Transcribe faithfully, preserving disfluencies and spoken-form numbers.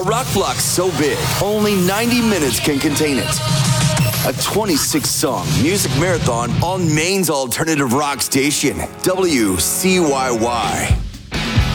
A rock block so big, only ninety minutes can contain it. A twenty-six song music marathon on Maine's alternative rock station, W C Y Y.